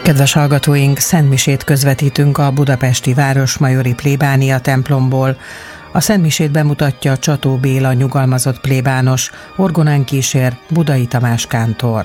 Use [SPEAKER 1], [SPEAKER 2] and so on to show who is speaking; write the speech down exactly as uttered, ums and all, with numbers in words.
[SPEAKER 1] Kedves hallgatóink, szentmisét közvetítünk a budapesti Városmajori plébánia templomból. A szentmisét bemutatja Csató Béla nyugalmazott plébános, orgonán kísér Budai Tamás kántor.